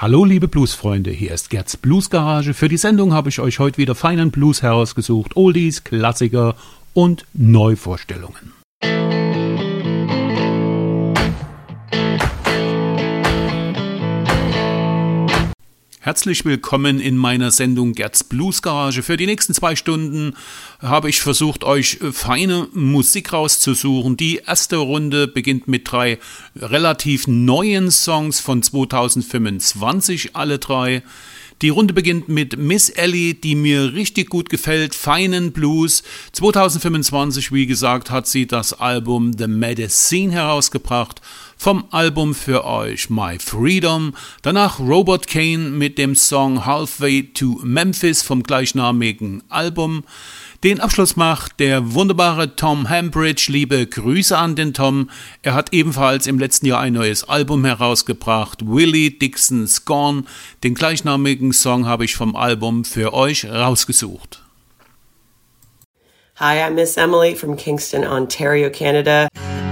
Hallo liebe Bluesfreunde, hier ist Gerds Bluesgarage. Für die Sendung habe ich euch heute wieder feinen Blues herausgesucht, Oldies, Klassiker und Neuvorstellungen. Herzlich willkommen in meiner Sendung Gerds Bluesgarage. Für die nächsten 2 Stunden habe ich versucht, euch feine Musik rauszusuchen. Die erste Runde beginnt mit 3 relativ neuen Songs von 2025, alle 3. Die Runde beginnt mit Miss Ellie, die mir richtig gut gefällt, feinen Blues. 2025, wie gesagt, hat sie das Album The Medicine herausgebracht. Vom Album für euch My Freedom. Danach Robert Kane mit dem Song Halfway to Memphis vom gleichnamigen Album. Den Abschluss macht der wunderbare Tom Hambridge. Liebe Grüße an den Tom. Er hat ebenfalls im letzten Jahr ein neues Album herausgebracht, Willie Dixon's Gone. Den gleichnamigen Song habe ich vom Album für euch rausgesucht. Hi, I'm Miss Emily from Kingston, Ontario, Canada.